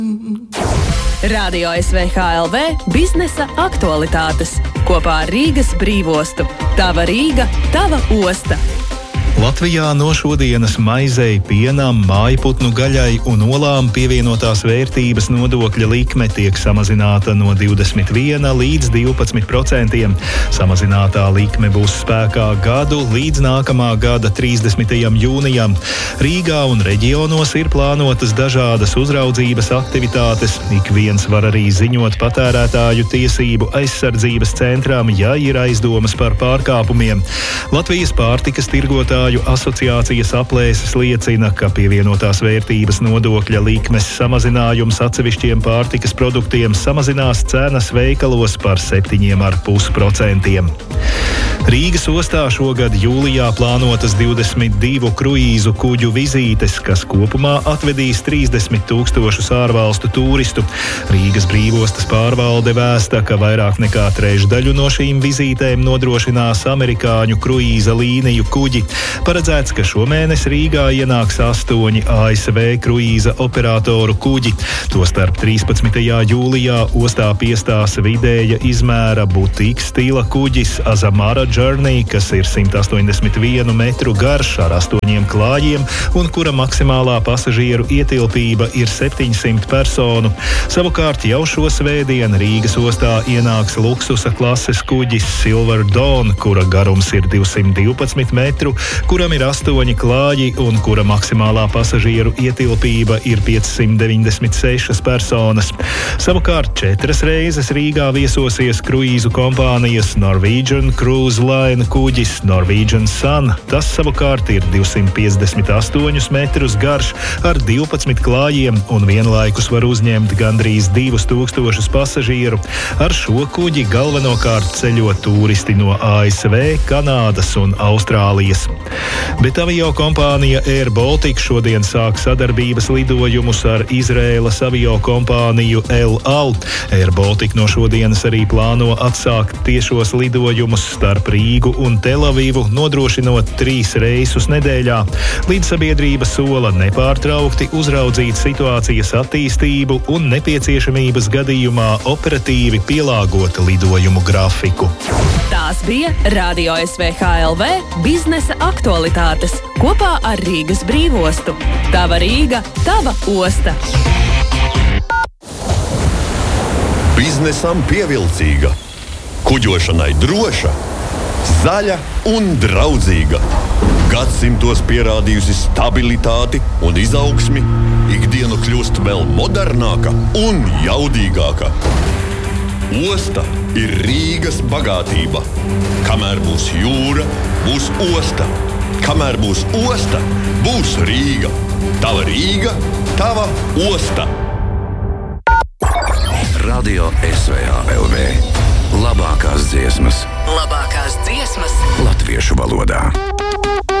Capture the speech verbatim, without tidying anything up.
Radio S V H L V biznesa aktualitātes kopā ar Rīgas brīvostu. Tava Rīga, tava osta. Latvijā no šodienas maizei, pienam, mājputnu gaļai un olām pievienotās vērtības nodokļa likme tiek samazināta no divdesmit viena līdz divpadsmit procentiem. Samazinātā likme būs spēkā gadu līdz nākamā gada trīsdesmitajam jūnijam. Rīgā un reģionos ir plānotas dažādas uzraudzības aktivitātes. Ik viens var arī ziņot patērētāju tiesību aizsardzības centram, ja ir aizdomas par pārkāpumiem. Latvijas pārtikas tirgotāju asociācijas aplēses liecina, ka pievienotās vērtības nodokļa likmes samazinājums atsevišķiem pārtikas produktiem samazinās cenas veikalos par septiņi komats pieci procenti. Rīgas ostā šogad jūlijā plānotas divdesmit divu kruīzu kuģu vizītes, kas kopumā atvedīs trīsdesmit tūkstošus ārvalstu turistu. Rīgas brīvostas pārvalde vēsta, ka vairāk nekā trešdaļu no šīm vizītēm nodrošinās amerikāņu kruīza līniju kuģi. Paredzēts, ka šomēnes Rīgā ienāks astoņi A S V kruīza operatoru kuģi. Tostarp trīspadsmitajā jūlijā ostā piestās vidēja izmēra butīk stila kuģis Azamara Journey, kas ir simt astoņdesmit vienu metru garš ar astoņiem klājiem un kura maksimālā pasažieru ietilpība ir septiņsimt personu. Savukārt jau šo svētdienu Rīgas ostā ienāks luksusa klases kuģis Silver Dawn, kura garums ir divsimt divpadsmit metru, kuram ir astoņi klāji un kura maksimālā pasažieru ietilpība ir piecsimt deviņdesmit sešas personas. Savukārt četras reizes Rīgā viesosies kruīzu kompānijas Norwegian Cruise Line kuģis Norwegian Sun. Tas savukārt ir divsimt piecdesmit astoņus metrus garš ar divpadsmit klājiem un vienlaikus var uzņemt gandrīz divus tūkstošus pasažieru. Ar šo kuģi galvenokārt ceļo turisti no A S V, Kanādas un Austrālijas. Bet avio kompānija Air Baltica šodien sāk sadarbības lidojumus ar Izraēlas avio kompāniju El Al. Air Baltica no šodienas arī plāno atsākt tiešos lidojumus starp Rīgu un Telavivu, nodrošinot trīs reisus nedēļā. Līdzsabiedrība sola nepārtraukti uzraudzīt situācijas attīstību un nepieciešamības gadījumā operatīvi pielāgot lidojumu grafiku. Tās bija Radio S V H L V biznesa aktualitātes kopā ar Rīgas brīvostu. Tava Rīga, tava osta. Biznesam pievilcīga, kuģošanai droša, zaļa un draudzīga. Gadsimtos pierādījusi stabilitāti un izaugsmi, ikdiena kļūst vēl modernāka un jaudīgāka. Osta ir Rīgas bagātība. Kamēr būs jūra, būs osta. Kamēr būs osta, būs Rīga. Tava Rīga, tava osta. Radio S V H L V. Labākās dziesmas. Labākās dziesmas latviešu valodā.